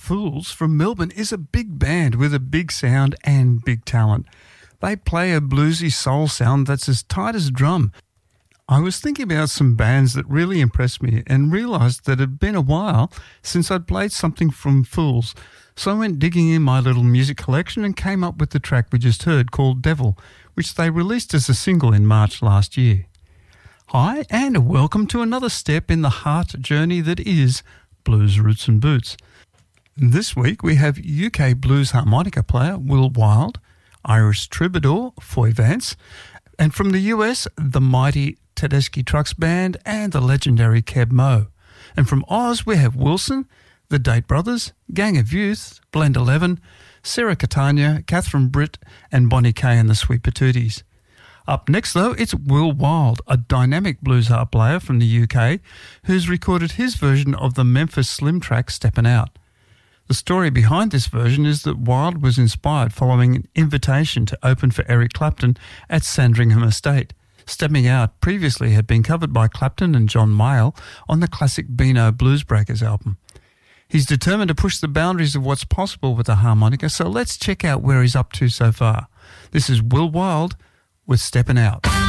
Fools from Melbourne is a big band with a big sound and big talent. They play a bluesy soul sound that's as tight as a drum. I was thinking about some bands that really impressed me and realised that it had been a while since I'd played something from Fools. So I went digging in my little music collection and came up with the track we just heard called Devil, which they released as a single in March last year. Hi, and welcome to another step in the heart journey that is Blues Roots and Boots. This week we have UK blues harmonica player Will Wild, Irish troubadour Foy Vance, and from the US, the mighty Tedeschi Trucks Band and the legendary Keb Mo. And from Oz we have Wilson, the Date Brothers, Gang of Youth, Blend 11, Sarah Catania, Catherine Britt and Bonnie Kay and the Sweet Patooties. Up next, though, it's Will Wild, a dynamic blues harp player from the UK who's recorded his version of the Memphis Slim track Steppin' Out. The story behind this version is that Wild was inspired following an invitation to open for Eric Clapton at Sandringham Estate. Stepping Out previously had been covered by Clapton and John Mayall on the classic Beano Bluesbreakers album. He's determined to push the boundaries of what's possible with the harmonica, so let's check out where he's up to so far. This is Will Wild with Steppin' Out.